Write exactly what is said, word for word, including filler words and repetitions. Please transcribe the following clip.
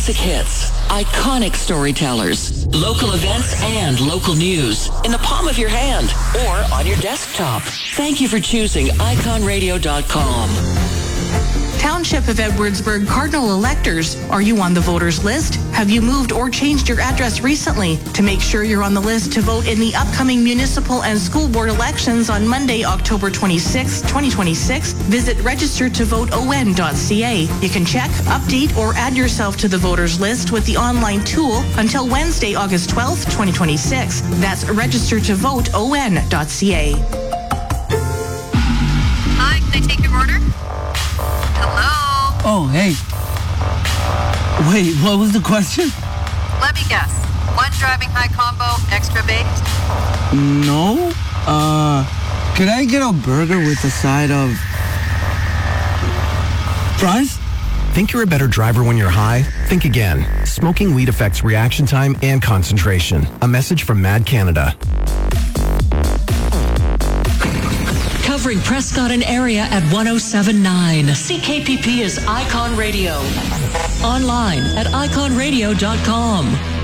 classic hits, iconic storytellers, local events, and local news in the palm of your hand or on your desktop. Thank you for choosing icon radio dot com. Township of Edwardsburg Cardinal electors, are you on the voters list? Have you moved or changed your address recently? To make sure you're on the list to vote in the upcoming municipal and school board elections on Monday, October twenty-sixth, twenty twenty-six, visit register to vote O N dot C A. You can check, update, or add yourself to the voters list with the online tool until Wednesday, August twelfth, twenty twenty-six. That's register to vote O N dot C A. Hi, can I take your order? Hello? Oh, hey. Wait, what was the question? Let me guess. One driving high combo, extra baked? No. Uh, could I get a burger with a side of fries? Think you're a better driver when you're high? Think again. Smoking weed affects reaction time and concentration. A message from Mad Canada. Covering Prescott and area at one oh seven point nine. C K P P is Icon Radio. Online at icon radio dot com.